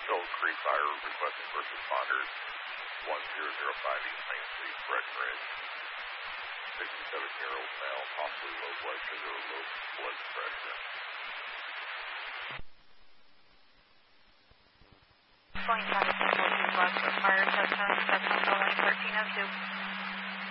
Phil Creek Fire requesting first responders 1005 East Main Street, Breckenridge Ridge. 67-year-old male, possibly low blood sugar or low blood pressure. Going down to 242 Fire test time, 1302.